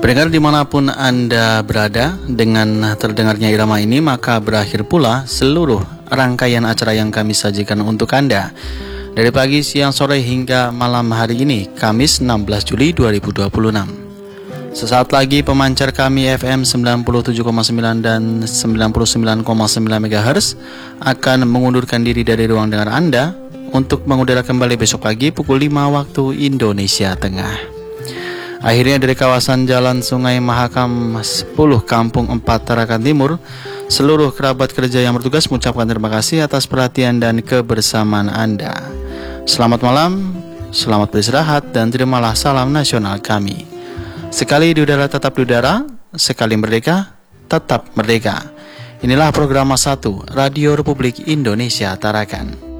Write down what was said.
Pendengar dimanapun Anda berada, dengan terdengarnya irama ini maka berakhir pula seluruh rangkaian acara yang kami sajikan untuk Anda dari pagi, siang, sore hingga malam hari ini, Kamis 16 Juli 2026. Sesaat lagi pemancar kami FM 97,9 dan 99,9 MHz akan mengundurkan diri dari ruang dengar Anda untuk mengudara kembali besok pagi pukul 5 waktu Indonesia Tengah. Akhirnya dari kawasan Jalan Sungai Mahakam 10 Kampung 4 Tarakan Timur, seluruh kerabat kerja yang bertugas mengucapkan terima kasih atas perhatian dan kebersamaan Anda. Selamat malam, selamat beristirahat, dan terimalah salam nasional kami. Sekali di udara tetap di udara, sekali merdeka tetap merdeka. Inilah program 1 Radio Republik Indonesia Tarakan.